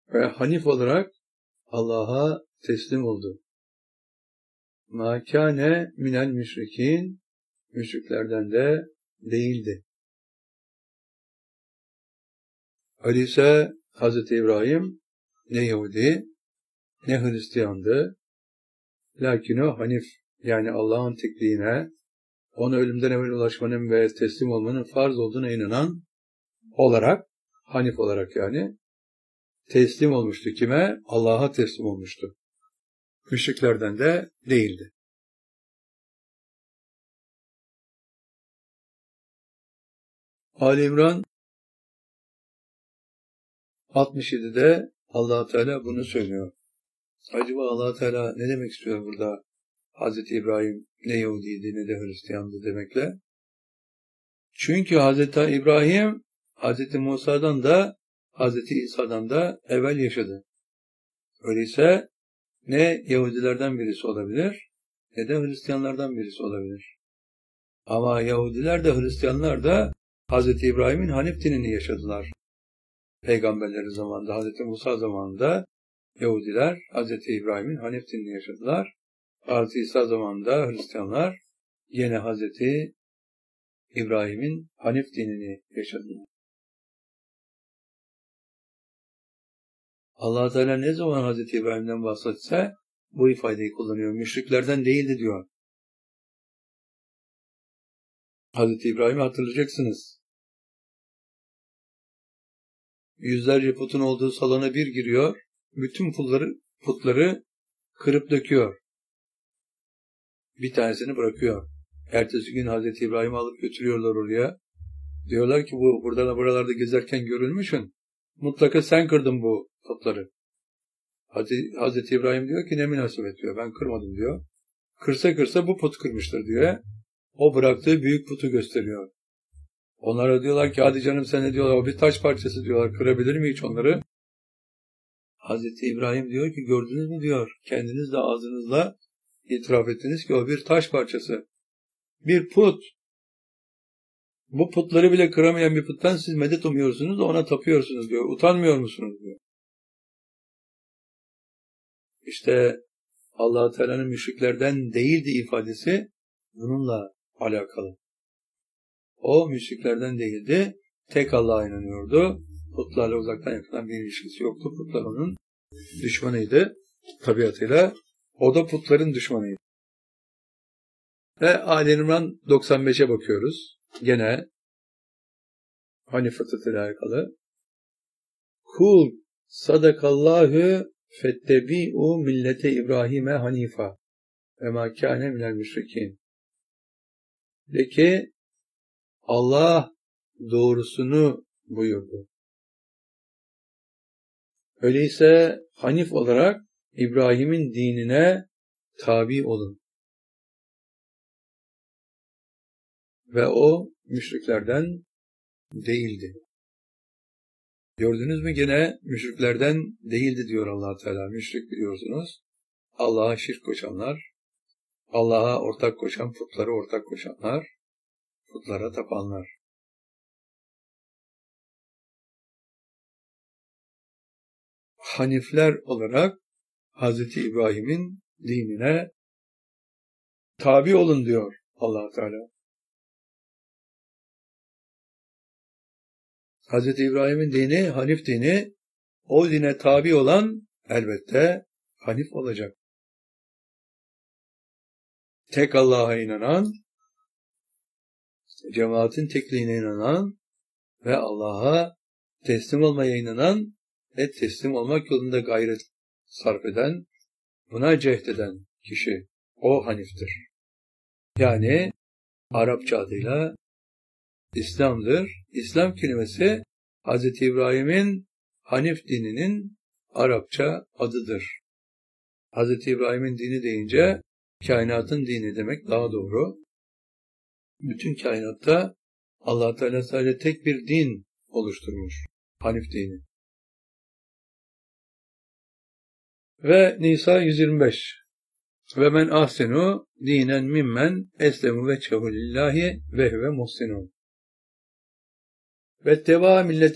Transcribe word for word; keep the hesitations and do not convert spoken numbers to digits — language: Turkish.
ve hanif olarak Allah'a teslim oldu. مَا كَانَ مِنَ الْمُشْرِكِينَ Müşriklerden de değildi. Öyleyse Hazreti İbrahim ne Yahudi ne Hristiyandı. Lakin o hanif, yani Allah'ın tekliğine, ona ölümden evvel ulaşmanın ve teslim olmanın farz olduğuna inanan olarak, hanif olarak yani, teslim olmuştu. Kime? Allah'a teslim olmuştu. Müşriklerden de değildi. Ali İmran altmış yedide Allah Teala bunu söylüyor. Acaba Allah Teala ne demek istiyor burada? Hazreti İbrahim ne Yahudiydi ne de Hristiyandı demekle. Çünkü Hazreti İbrahim Hazreti Musa'dan da Hazreti İsa'dan da evvel yaşadı. Öyleyse ne Yahudilerden birisi olabilir ne de Hristiyanlardan birisi olabilir. Ama Yahudiler de Hristiyanlar da Hazreti İbrahim'in Hanif dinini yaşadılar. Peygamberleri zamanında, Hazreti Musa zamanında Yahudiler Hazreti İbrahim'in Hanif dinini yaşadılar. Hazreti İsa zamanında Hristiyanlar yine Hazreti İbrahim'in Hanif dinini yaşadılar. Allah Teala ne zaman Hazreti İbrahim'den bahsetse bu ifadeyi kullanıyor. Müşriklerden değildi diyor. Hazreti İbrahim'i hatırlayacaksınız. Yüzlerce putun olduğu salona bir giriyor. Bütün putları, putları kırıp döküyor. Bir tanesini bırakıyor. Ertesi gün Hazreti İbrahim'i alıp götürüyorlar oraya. Diyorlar ki bu burada da buralarda gezerken görülmüşsün. Mutlaka sen kırdın bu putları. Hazreti, Hazreti İbrahim diyor ki ne münasebet diyor. Ben kırmadım diyor. Kırsa kırsa bu put kırmıştır diyor. O bıraktığı büyük putu gösteriyor. Onlara diyorlar ki hadi canım sen ne diyorlar, o bir taş parçası diyorlar, kırabilir mi hiç onları? Hazreti İbrahim diyor ki gördünüz mü diyor, kendiniz de ağzınızla itiraf ettiniz ki o bir taş parçası. Bir put. Bu putları bile kıramayan bir puttan siz medet umuyorsunuz da ona tapıyorsunuz diyor. Utanmıyor musunuz diyor. İşte Allah-u Teala'nın müşriklerden değildi ifadesi bununla alakalı. O müşriklerden değildi. Tek Allah'a inanıyordu. Putlarla uzaktan yakından bir ilişkisi yoktu. Putlar onun düşmanıydı. Tabiatıyla. O da putların düşmanıydı. Ve Ali İmran doksan beşe bakıyoruz. Gene Hanif fıtratıyla alakalı. Kul sadakallahu fettebi'u millete İbrahim'e hanifa ve ma kâne minel müşrikîn. De ki Allah doğrusunu buyurdu. Öyleyse Hanif olarak İbrahim'in dinine tabi olun. Ve o müşriklerden değildi. Gördünüz mü gene müşriklerden değildi diyor Allah Teala. Müşrik biliyorsunuz. Allah'a şirk koşanlar, Allah'a ortak koşan, putlara ortak koşanlar, putlara tapanlar. Hanifler olarak Hazreti İbrahim'in dinine tabi olun diyor Allah Teala. Hazreti İbrahim'in dini, Hanif dini, o dine tabi olan elbette Hanif olacak. Tek Allah'a inanan, cemaatin tekliğine inanan ve Allah'a teslim olmaya inanan ve teslim olmak yolunda gayret sarf eden, buna cehdeden kişi, o Hanif'tir. Yani Arapça adıyla İslam'dır. İslam kelimesi Hazreti İbrahim'in Hanif dininin Arapça adıdır. Hazreti İbrahim'in dini deyince kainatın dini demek daha doğru. Bütün kainatta Allah Teala sadece tek bir din oluşturmuş. Hanif dini. Ve Nisa yüz yirmi beş. Ve men ahsenu dinen mimmen eslemu ve çehulillahi ve huve muhsinun. Ve teva millet